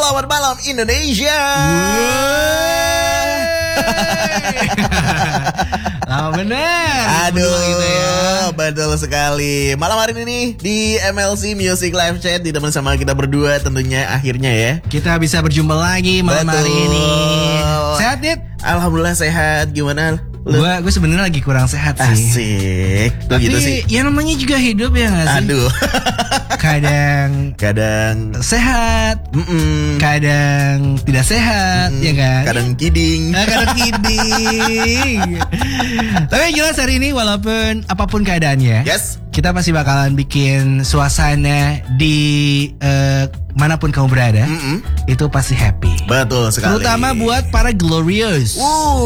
Selamat malam Indonesia. Lama bener. Aduh, betul sekali. Malam hari ini di MLC Music Live Chat ditemenin sama kita berdua tentunya akhirnya ya. Kita bisa berjumpa lagi malam hari ini. Sehat, Dit? Alhamdulillah sehat. Gimana? Gue sebenarnya lagi kurang sehat sih. Asik. Tapi Gitu sih. ya namanya juga hidup ya gak sih? Aduh. Kadang sehat, kadang tidak sehat, ya kan? Kadang kidding. Kadang kidding. Tapi yang jelas hari ini walaupun apapun keadaannya, Yes. kita pasti bakalan bikin suasana di manapun kamu berada, itu pasti happy. Betul sekali. Terutama buat para glorious.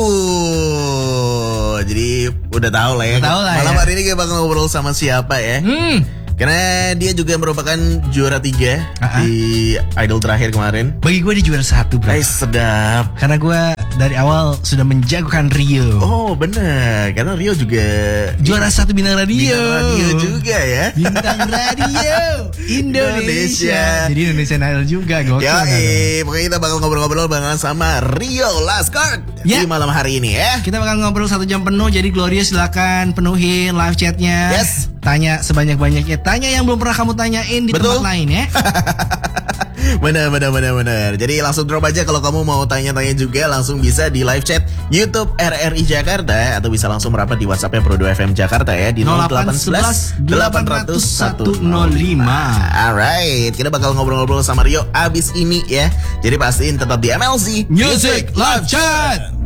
Jadi udah tahu lah ya. Malam hari ini kita bakal ngobrol sama siapa ya? Karena dia juga merupakan juara 3 di Idol terakhir kemarin. Bagi gue dia juara 1, bro. Sedap. Karena gue dari awal sudah menjagokan Rio. Oh bener. Karena Rio juga juara 1 bintang radio. Bintang radio juga ya. Bintang radio Indonesia. Jadi Indonesian Idol juga. Gokil. Pokoknya kita bakal ngobrol-ngobrol bareng sama Rio Laskard di malam hari ini ya. Kita bakal ngobrol 1 jam penuh. Jadi Glorious silakan penuhin live chatnya. Yes. Tanya sebanyak-banyaknya. Tanya yang belum pernah kamu tanyain di tempat lain ya. Benar. Jadi langsung drop aja kalau kamu mau tanya-tanya juga, langsung bisa di live chat YouTube RRI Jakarta atau bisa langsung merapat di WhatsApp-nya Pro 2 FM Jakarta ya di 0811 800 105. Alright, kita bakal ngobrol-ngobrol sama Rio abis ini ya. Jadi pastiin tetap di MLC Music Live Chat.